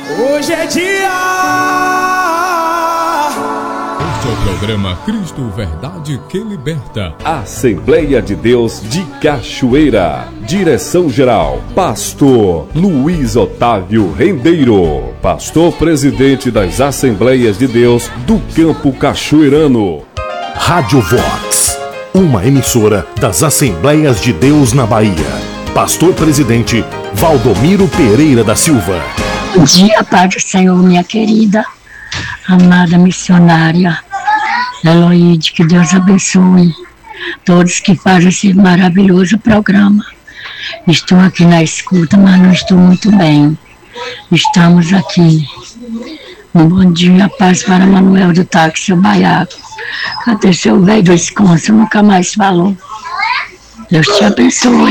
Hoje é dia. Este é o programa Cristo Verdade que Liberta. Assembleia de Deus de Cachoeira. Direção-geral, Pastor Luiz Otávio Rendeiro. Pastor presidente das Assembleias de Deus do Campo Cachoeirano. Rádio Vox, uma emissora das Assembleias de Deus na Bahia. Pastor presidente Valdomiro Pereira da Silva. Bom dia, Pai do Senhor, minha querida, amada missionária Eloíde, que Deus abençoe todos que fazem esse maravilhoso programa. Estou aqui na escuta, mas não estou muito bem. Estamos aqui. Um bom dia, paz para Manuel do Táxi, seu Baiaco. Cadê seu velho do Esconso? Nunca mais falou. Deus te abençoe.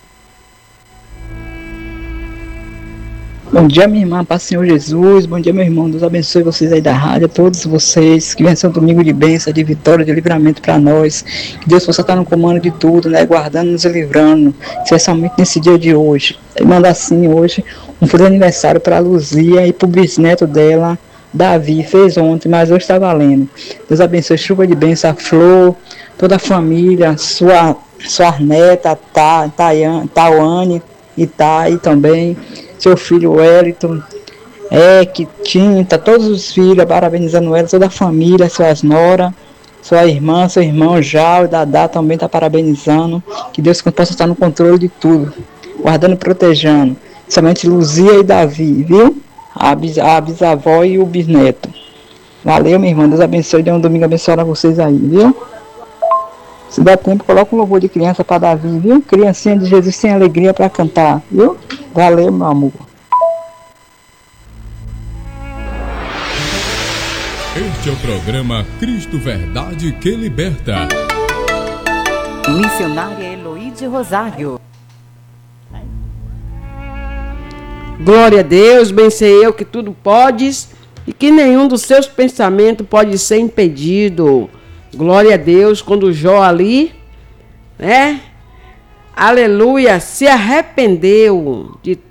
Bom dia, minha irmã, paz do Senhor Jesus. Bom dia, meu irmão. Deus abençoe vocês aí da rádio, todos vocês. Que venha ser um domingo de bênção, de vitória, de livramento para nós. Que Deus possa estar no comando de tudo, né? Guardando-nos e livrando, especialmente nesse dia de hoje. E manda assim hoje um feliz aniversário para a Luzia e para o bisneto dela, Davi. Fez ontem, mas hoje está valendo. Deus abençoe, chuva de bênção, a Flor, toda a família, sua neta, Tawane e Thay também. Seu filho Wellington, Tinta, todos os filhos, parabenizando ela, toda a família, suas noras, sua irmã, seu irmão já, o Dadá também está parabenizando. Que Deus possa estar no controle de tudo, guardando e protegendo. Somente Luzia e Davi, viu? A bisavó e o bisneto. Valeu, minha irmã, Deus abençoe, dê um domingo abençoado a vocês aí, viu? Se der tempo, coloca um louvor de criança para Davi, viu? Criancinha de Jesus sem alegria para cantar, viu? Valeu, meu amor. Este é o programa Cristo Verdade que Liberta. Missionária Eloíde Rosário. Glória a Deus, bem sei eu que tudo podes e que nenhum dos seus pensamentos pode ser impedido. Glória a Deus, quando Jó ali, né? Aleluia, se arrependeu de